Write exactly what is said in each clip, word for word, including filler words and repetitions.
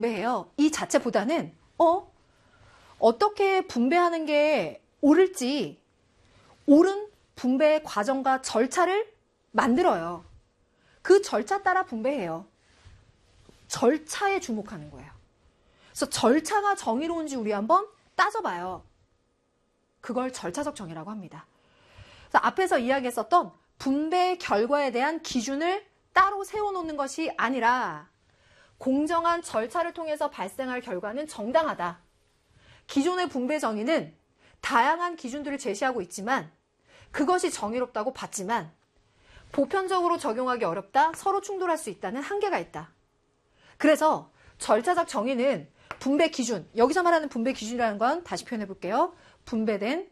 매해요. 이 자체보다는 어? 어떻게 분배하는 게 옳을지 옳은 분배 과정과 절차를 만들어요. 그 절차 따라 분배해요. 절차에 주목하는 거예요. 그래서 절차가 정의로운지 우리 한번 따져봐요. 그걸 절차적 정의라고 합니다. 그래서 앞에서 이야기했었던 분배 결과에 대한 기준을 따로 세워놓는 것이 아니라 공정한 절차를 통해서 발생할 결과는 정당하다. 기존의 분배 정의는 다양한 기준들을 제시하고 있지만 그것이 정의롭다고 봤지만 보편적으로 적용하기 어렵다, 서로 충돌할 수 있다는 한계가 있다. 그래서 절차적 정의는 분배 기준, 여기서 말하는 분배 기준이라는 건 다시 표현해 볼게요. 분배된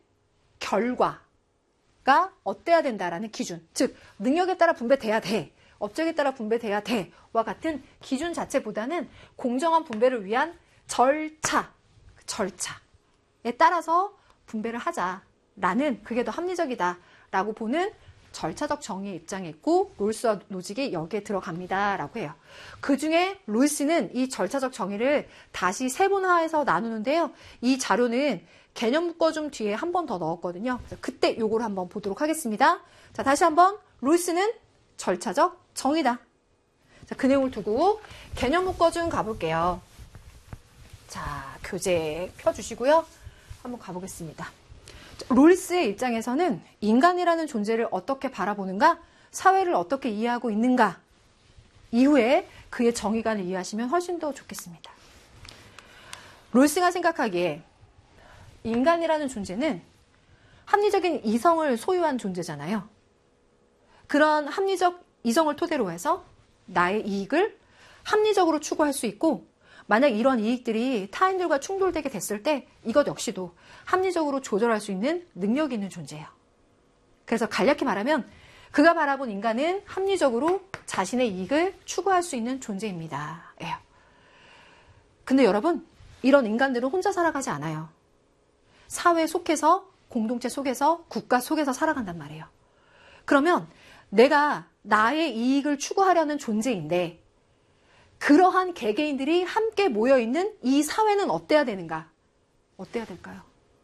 결과가 어때야 된다라는 기준, 즉 능력에 따라 분배돼야 돼, 업적에 따라 분배돼야 돼와 같은 기준 자체보다는 공정한 분배를 위한 절차, 절차에 따라서 분배를 하자라는 그게 더 합리적이다라고 보는 절차적 정의의 입장에 있고 롤스와 노직이 여기에 들어갑니다라고 해요. 그중에 롤스는 이 절차적 정의를 다시 세분화해서 나누는데요. 이 자료는 개념 묶어 좀 뒤에 한 번 더 넣었거든요. 그래서 그때 요걸 한번 보도록 하겠습니다. 자, 다시 한번 롤스는 절차적 정의다. 자, 그 내용을 두고 개념 묶어 좀 가볼게요. 자, 교재 펴주시고요. 한번 가보겠습니다. 롤스의 입장에서는 인간이라는 존재를 어떻게 바라보는가, 사회를 어떻게 이해하고 있는가 이후에 그의 정의관을 이해하시면 훨씬 더 좋겠습니다. 롤스가 생각하기에 인간이라는 존재는 합리적인 이성을 소유한 존재잖아요. 그런 합리적 이성을 토대로 해서 나의 이익을 합리적으로 추구할 수 있고, 만약 이런 이익들이 타인들과 충돌되게 됐을 때 이것 역시도 합리적으로 조절할 수 있는 능력이 있는 존재예요. 그래서 간략히 말하면 그가 바라본 인간은 합리적으로 자신의 이익을 추구할 수 있는 존재입니다. 예요. 근데 여러분, 이런 인간들은 혼자 살아가지 않아요. 사회에 속해서, 공동체 속에서, 국가 속에서 살아간단 말이에요. 그러면 내가 나의 이익을 추구하려는 존재인데 그러한 개개인들이 함께 모여있는 이 사회는 어때야 되는가? 어때야 될까요?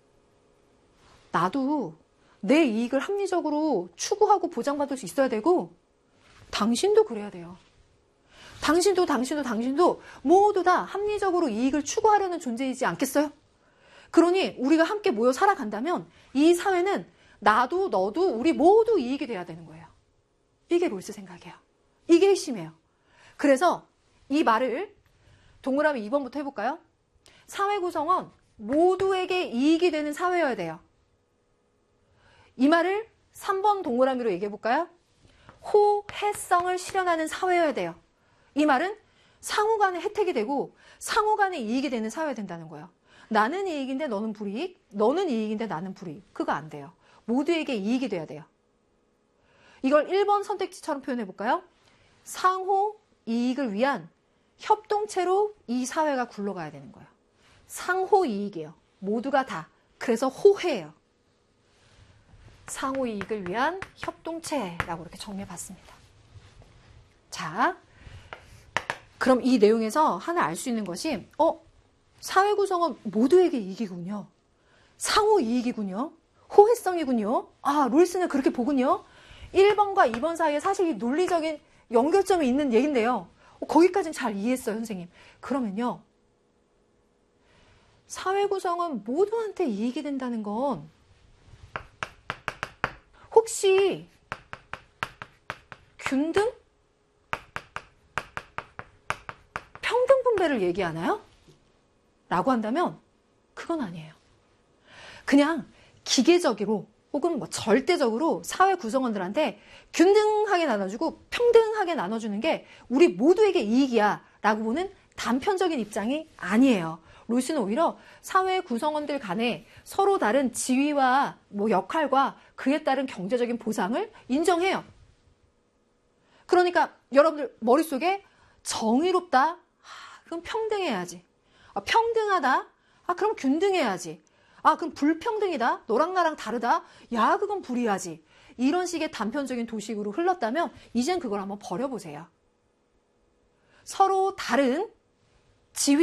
나도 내 이익을 합리적으로 추구하고 보장받을 수 있어야 되고 당신도 그래야 돼요. 당신도 당신도 당신도 모두 다 합리적으로 이익을 추구하려는 존재이지 않겠어요? 그러니 우리가 함께 모여 살아간다면 이 사회는 나도 너도 우리 모두 이익이 돼야 되는 거예요. 이게 롤스 생각이에요. 이게 핵심이에요. 그래서 이 말을 동그라미 이 번부터 해볼까요? 사회 구성원 모두에게 이익이 되는 사회여야 돼요. 이 말을 삼 번 동그라미로 얘기해볼까요? 호혜성을 실현하는 사회여야 돼요. 이 말은 상호 간에 혜택이 되고 상호 간에 이익이 되는 사회가 된다는 거예요. 나는 이익인데 너는 불이익, 너는 이익인데 나는 불이익. 그거 안 돼요. 모두에게 이익이 돼야 돼요. 이걸 일 번 선택지처럼 표현해볼까요? 상호 이익을 위한 협동체로 이 사회가 굴러가야 되는 거예요. 상호 이익이에요. 모두가 다. 그래서 호혜예요. 상호 이익을 위한 협동체라고 이렇게 정리해봤습니다. 자, 그럼 이 내용에서 하나 알 수 있는 것이 어? 사회 구성은 모두에게 이익이군요. 상호 이익이군요. 호혜성이군요. 아, 롤스는 그렇게 보군요. 일 번과 이 번 사이에 사실 이 논리적인 연결점이 있는 얘긴데요. 거기까지는 잘 이해했어요, 선생님. 그러면요. 사회 구성은 모두한테 이익이 된다는 건 혹시 균등? 평등 분배를 얘기하나요? 라고 한다면 그건 아니에요. 그냥 기계적으로 혹은 뭐 절대적으로 사회 구성원들한테 균등하게 나눠주고 평등하게 나눠주는 게 우리 모두에게 이익이야 라고 보는 단편적인 입장이 아니에요. 롤스는 오히려 사회 구성원들 간에 서로 다른 지위와 뭐 역할과 그에 따른 경제적인 보상을 인정해요. 그러니까 여러분들 머릿속에 정의롭다? 아, 그럼 평등해야지. 아, 평등하다? 아, 그럼 균등해야지. 아, 그럼 불평등이다? 너랑 나랑 다르다? 야, 그건 불이하지. 이런 식의 단편적인 도식으로 흘렀다면 이젠 그걸 한번 버려보세요. 서로 다른 지위